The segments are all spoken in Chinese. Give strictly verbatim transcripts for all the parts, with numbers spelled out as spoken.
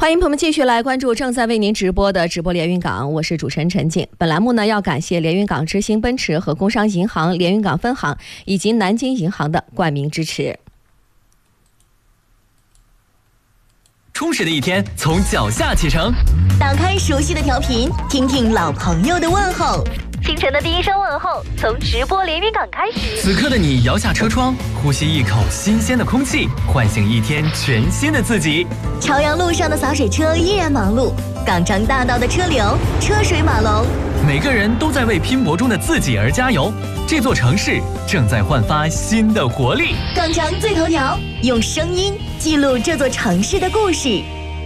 欢迎朋友们继续来关注正在为您直播的直播连云港，我是主持人陈静。本栏目呢要感谢连云港之星奔驰和工商银行连云港分行以及南京银行的冠名支持。 充实的一天从脚下启程， 打开熟悉的调频，听听老朋友的问候。 清晨的第一声问候，从直播连云港开始。 此刻的你摇下车窗，呼吸一口新鲜的空气，唤醒一天全新的自己。 朝阳路上的洒水车依然忙碌，港张大道的车流车水马龙， 每个人都在为拼搏中的自己而加油。这座城市正在焕发新的活力。 港张最头条，用声音记录这座城市的故事。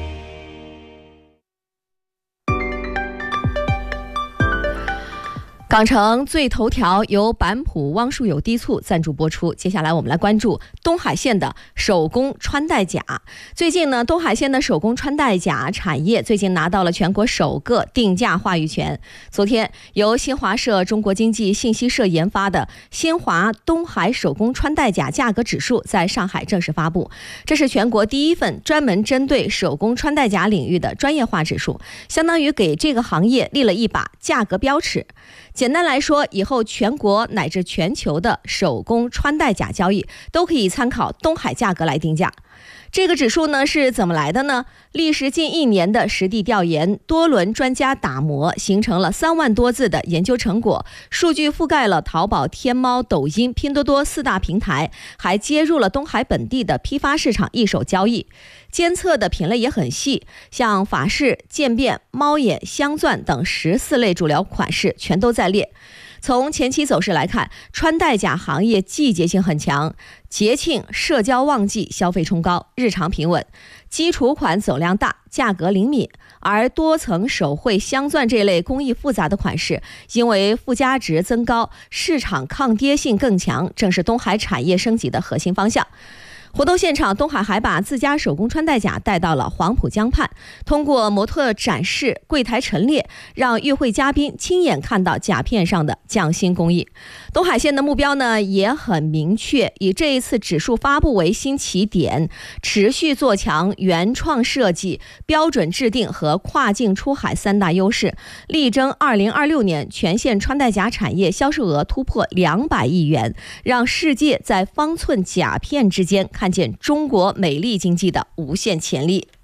港城最头条由板浦汪树友低促赞助播出。接下来我们来关注东海县的手工穿戴甲。最近呢，东海县的手工穿戴甲产业最近拿到了全国首个定价话语权。昨天，由新华社中国经济信息社研发的新华东海手工穿戴甲价格指数在上海正式发布。这是全国第一份专门针对手工穿戴甲领域的专业化指数，相当于给这个行业立了一把价格标尺。简单来说，以后全国乃至全球的手工穿戴甲交易都可以参考东海价格来定价。这个指数呢是怎么来的呢？历时近一年的实地调研，多轮专家打磨，形成了三万多字的研究成果。数据覆盖了淘宝、天猫、抖音、拼多多四大平台，还接入了东海本地的批发市场一手交易。监测的品类也很细，像法式、渐变、猫眼、镶钻等十四类主流款式全都在列。从前期走势来看，穿戴甲行业季节性很强，节庆、社交旺季消费冲高，日常平稳，基础款走量大，价格灵敏。而多层手绘、镶钻这类工艺复杂的款式，因为附加值增高，市场抗跌性更强，正是东海产业升级的核心方向。活动现场，东海还把自家手工穿戴甲带到了黄浦江畔，通过模特展示、柜台陈列，让与会嘉宾亲眼看到甲片上的匠心工艺。东海县的目标呢也很明确，以这一次指数发布为新起点，持续做强原创设计、标准制定和跨境出海三大优势，力争二零二六年全县穿戴甲产业销售额突破两百亿元，让世界在方寸甲片之间看见中国美丽经济的无限潜力。